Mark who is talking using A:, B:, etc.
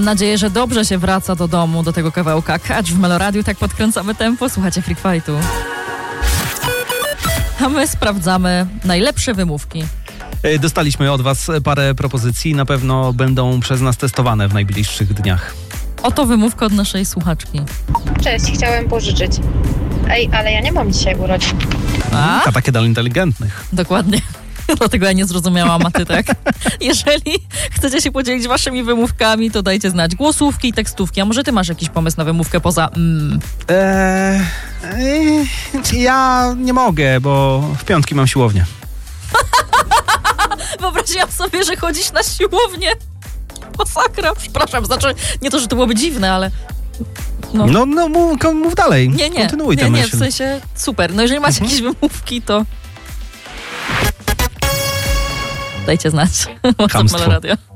A: Mam nadzieję, że dobrze się wraca do domu, do tego kawałka. Catch w Meloradiu, tak podkręcamy tempo. Słuchajcie Freak Fightu. A my sprawdzamy najlepsze wymówki.
B: Dostaliśmy od was parę propozycji, na pewno będą przez nas testowane w najbliższych dniach.
A: Oto wymówka od naszej słuchaczki.
C: Cześć, chciałem pożyczyć. Ej, ale ja nie mam dzisiaj urodzin.
B: A takie dla inteligentnych.
A: Dokładnie. Dlatego ja nie zrozumiałam, a ty tak. Jeżeli chcecie się podzielić waszymi wymówkami, to dajcie znać głosówki i tekstówki. A może ty masz jakiś pomysł na wymówkę poza
B: Ja nie mogę, bo w piątki mam siłownię.
A: Wyobraziłam sobie, że chodzisz na siłownię. Masakra, przepraszam. Znaczy, nie to, że to byłoby dziwne, ale...
B: No mów dalej.
A: Nie.
B: Kontynuuj tę myśl.
A: W sensie super. No jeżeli macie jakieś wymówki, to dajcie znać.
B: Chamstwo.
A: Radio.